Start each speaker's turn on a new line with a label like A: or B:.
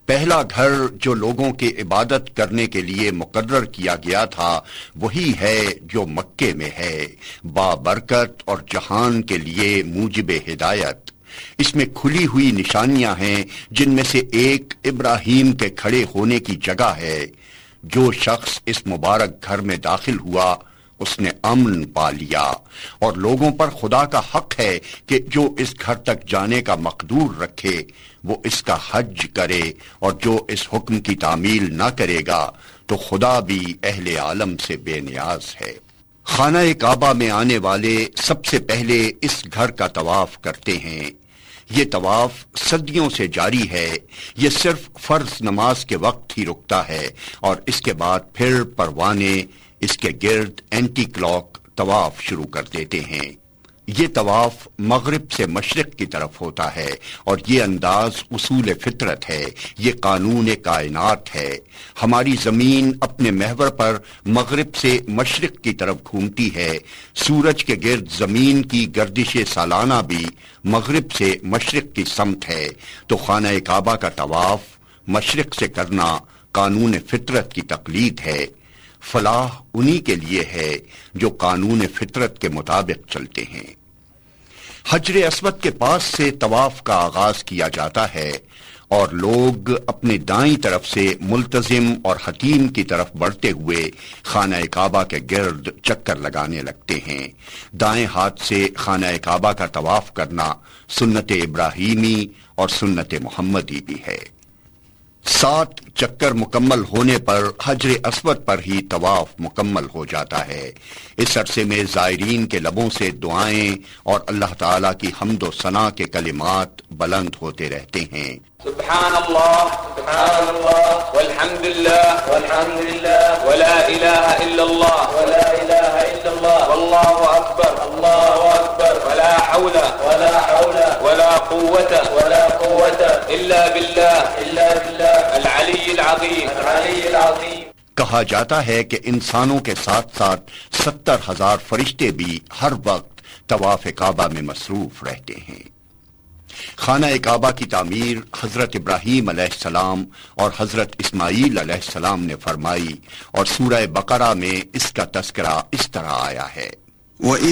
A: پہلا گھر جو لوگوں کی عبادت کرنے کے لیے مقرر کیا گیا تھا وہی ہے جو مکے میں ہے، بابرکت اور جہان کے لیے موجب ہدایت۔ اس میں کھلی ہوئی نشانیاں ہیں، جن میں سے ایک ابراہیم کے کھڑے ہونے کی جگہ ہے۔ جو شخص اس مبارک گھر میں داخل ہوا اس نے امن پا لیا، اور لوگوں پر خدا کا حق ہے کہ جو اس گھر تک جانے کا مقدور رکھے وہ اس کا حج کرے، اور جو اس حکم کی تعمیل نہ کرے گا تو خدا بھی اہل عالم سے بے نیاز ہے۔ خانہ کعبہ میں آنے والے سب سے پہلے اس گھر کا طواف کرتے ہیں۔ یہ طواف صدیوں سے جاری ہے، یہ صرف فرض نماز کے وقت ہی رکتا ہے، اور اس کے بعد پھر پروانے اس کے گرد اینٹی کلاک طواف شروع کر دیتے ہیں۔ یہ طواف مغرب سے مشرق کی طرف ہوتا ہے، اور یہ انداز اصول فطرت ہے، یہ قانون کائنات ہے۔ ہماری زمین اپنے محور پر مغرب سے مشرق کی طرف گھومتی ہے، سورج کے گرد زمین کی گردش سالانہ بھی مغرب سے مشرق کی سمت ہے، تو خانہ کعبہ کا طواف مشرق سے کرنا قانون فطرت کی تقلید ہے۔ فلاح انہی کے لیے ہے جو قانون فطرت کے مطابق چلتے ہیں۔ حجر اسود کے پاس سے طواف کا آغاز کیا جاتا ہے، اور لوگ اپنے دائیں طرف سے ملتزم اور حتیم کی طرف بڑھتے ہوئے خانہ کعبہ کے گرد چکر لگانے لگتے ہیں۔ دائیں ہاتھ سے خانہ کعبہ کا طواف کرنا سنت ابراہیمی اور سنت محمدی بھی ہے۔ 7 چکر مکمل ہونے پر حجر اسود پر ہی طواف مکمل ہو جاتا ہے۔ اس عرصے میں زائرین کے لبوں سے دعائیں اور اللہ تعالیٰ کی حمد و ثنا کے کلمات بلند ہوتے رہتے ہیں۔
B: سبحان اللہ سبحان اللہ والحمد للہ والحمد للہ ولا الہ الا اللہ ولا الہ الا اللہ واللہ اکبر اللہ اکبر ولا حول ولا حول ولا قوة ولا قوة الا باللہ العلی العظیم العلی العظیم۔
A: کہا جاتا ہے کہ انسانوں کے ساتھ ساتھ 70,000 فرشتے بھی ہر وقت طواف کعبہ میں مصروف رہتے ہیں۔ خانہ کعبہ کی تعمیر حضرت ابراہیم علیہ السلام اور حضرت اسماعیل علیہ السلام نے فرمائی، اور سورہ بقرہ میں اس کا تذکرہ اس طرح آیا ہے۔